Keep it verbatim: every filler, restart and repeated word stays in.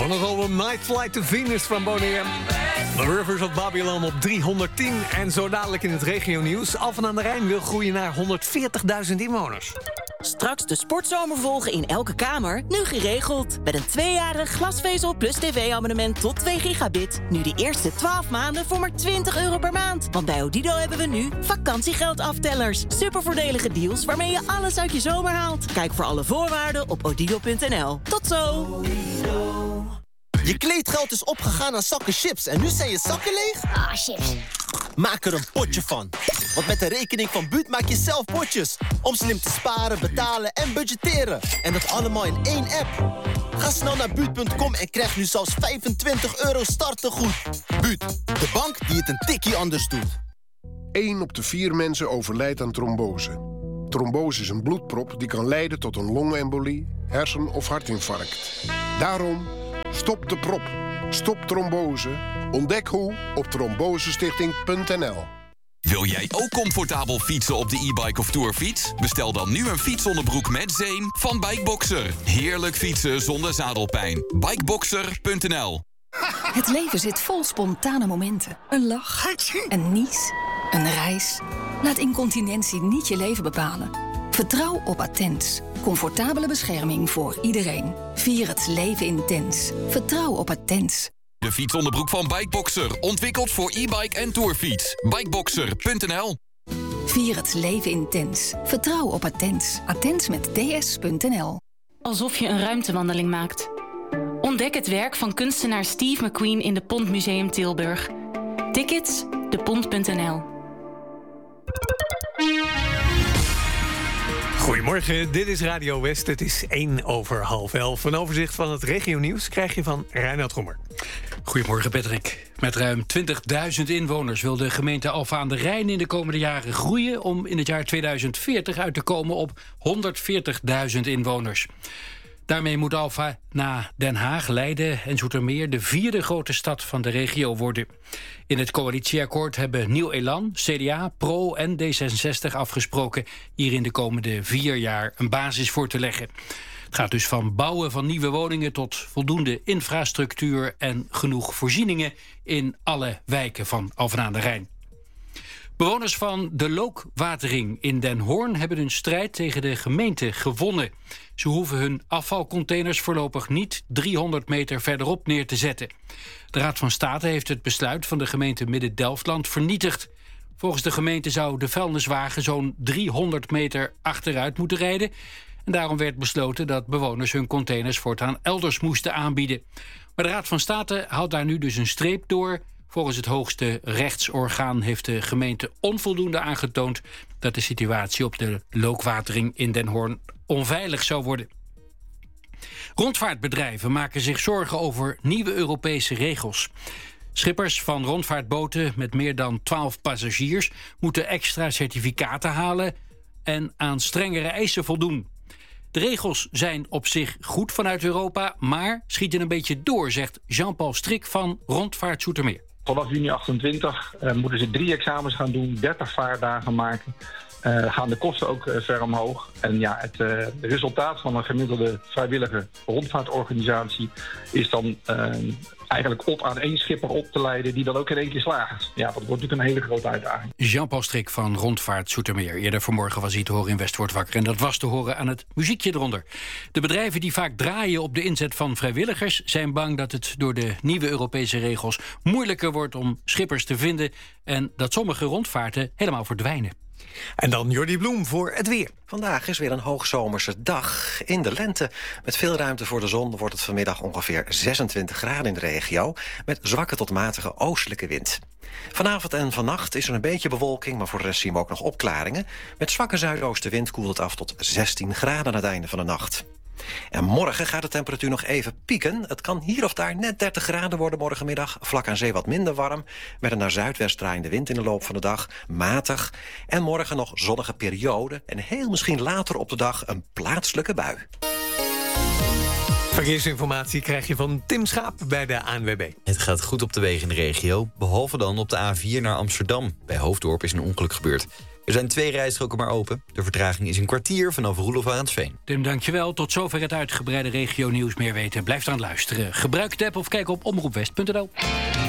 Van het album Night Flight to Venus van Boney M. The Rivers of Babylon op driehonderdtien. En zo dadelijk in het regionieuws. Alphen aan de Rijn wil groeien naar honderdveertigduizend inwoners. Straks de sportzomer volgen in elke kamer, nu geregeld. Met een tweejarig glasvezel plus tv-abonnement tot twee gigabit. Nu de eerste twaalf maanden voor maar twintig euro per maand. Want bij Odido hebben we nu vakantiegeldaftellers. Supervoordelige deals waarmee je alles uit je zomer haalt. Kijk voor alle voorwaarden op odido punt n l. Tot zo! Je kleedgeld is opgegaan aan zakken chips en nu zijn je zakken leeg? Ah, oh, chips. Maak er een potje van. Want met de rekening van Buut maak je zelf potjes. Om slim te sparen, betalen en budgetteren. En dat allemaal in één app. Ga snel naar buut punt com en krijg nu zelfs vijfentwintig euro startegoed. Buut, de bank die het een tikkie anders doet. Eén op de vier mensen overlijdt aan trombose. Trombose is een bloedprop die kan leiden tot een longembolie, hersen- of hartinfarct. Daarom, stop de prop. Stop trombose. Ontdek hoe op trombosestichting punt n l. Wil jij ook comfortabel fietsen op de e-bike of tourfiets? Bestel dan nu een fietsonderbroek met zeem van Bikeboxer. Heerlijk fietsen zonder zadelpijn. Bikeboxer punt n l. Het leven zit vol spontane momenten. Een lach, een nies, een reis. Laat incontinentie niet je leven bepalen. Vertrouw op Attens. Comfortabele bescherming voor iedereen. Vier het leven intens. Vertrouw op Attens. De fietsonderbroek van Bikeboxer. Ontwikkeld voor e-bike en tourfiets. Bikeboxer punt n l. Vier het leven intens. Vertrouw op Attens. Attens met ds punt n l. Alsof je een ruimtewandeling maakt. Ontdek het werk van kunstenaar Steve McQueen in de Pont Museum Tilburg. Tickets, de pont punt n l. Goedemorgen, dit is Radio West. Het is één over half elf. Een overzicht van het regionieuws krijg je van Reinoud Roemer. Goedemorgen, Patrick. Met ruim twintigduizend inwoners wil de gemeente Alphen aan de Rijn in de komende jaren groeien om in het jaar tweeduizend veertig uit te komen op honderdveertigduizend inwoners. Daarmee moet Alphen na Den Haag, Leiden en Zoetermeer de vierde grote stad van de regio worden. In het coalitieakkoord hebben Nieuw Elan, C D A, Pro en D zesenzestig afgesproken hier in de komende vier jaar een basis voor te leggen. Het gaat dus van bouwen van nieuwe woningen tot voldoende infrastructuur en genoeg voorzieningen in alle wijken van Alphen aan de Rijn. Bewoners van de Lookwatering in Den Hoorn hebben hun strijd tegen de gemeente gewonnen. Ze hoeven hun afvalcontainers voorlopig niet driehonderd meter verderop neer te zetten. De Raad van State heeft het besluit van de gemeente Midden-Delfland vernietigd. Volgens de gemeente zou de vuilniswagen zo'n driehonderd meter achteruit moeten rijden. En daarom werd besloten dat bewoners hun containers voortaan elders moesten aanbieden. Maar de Raad van State haalt daar nu dus een streep door. Volgens het hoogste rechtsorgaan heeft de gemeente onvoldoende aangetoond dat de situatie op de Lookwatering in Den Hoorn onveilig zou worden. Rondvaartbedrijven maken zich zorgen over nieuwe Europese regels. Schippers van rondvaartboten met meer dan twaalf passagiers moeten extra certificaten halen en aan strengere eisen voldoen. De regels zijn op zich goed vanuit Europa, maar schieten een beetje door, zegt Jean-Paul Strik van Rondvaart Zoetermeer. Vanaf juni achtentwintig uh, moeten ze drie examens gaan doen, dertig vaardagen maken. Uh, gaan de kosten ook uh, ver omhoog. En ja, het uh, resultaat van een gemiddelde vrijwillige rondvaartorganisatie is dan uh, eigenlijk op aan één schipper op te leiden die dan ook in één keer slaagt. Ja, dat wordt natuurlijk een hele grote uitdaging. Jean-Paul Strik van Rondvaart Zoetermeer. Eerder vanmorgen was hij te horen in West Wakker. En dat was te horen aan het muziekje eronder. De bedrijven die vaak draaien op de inzet van vrijwilligers zijn bang dat het door de nieuwe Europese regels moeilijker wordt om schippers te vinden en dat sommige rondvaarten helemaal verdwijnen. En dan Jordi Bloem voor het weer. Vandaag is weer een hoogzomerse dag in de lente. Met veel ruimte voor de zon wordt het vanmiddag ongeveer zesentwintig graden in de regio, met zwakke tot matige oostelijke wind. Vanavond en vannacht is er een beetje bewolking, maar voor de rest zien we ook nog opklaringen. Met zwakke zuidoostenwind koelt het af tot zestien graden aan het einde van de nacht. En morgen gaat de temperatuur nog even pieken. Het kan hier of daar net dertig graden worden morgenmiddag. Vlak aan zee wat minder warm. Met een naar zuidwest draaiende wind in de loop van de dag. Matig. En morgen nog zonnige periode. En heel misschien later op de dag een plaatselijke bui. Verkeersinformatie krijg je van Tim Schaap bij de A N W B. Het gaat goed op de wegen in de regio, behalve dan op de A vier naar Amsterdam. Bij Hoofddorp is een ongeluk gebeurd. Er zijn twee rijstroken maar open. De vertraging is een kwartier vanaf Roelof Arendsveen. Tim, dankjewel. Tot zover het uitgebreide regio-nieuws. Meer weten, blijf aan het luisteren. Gebruik de app of kijk op omroepwest punt n l.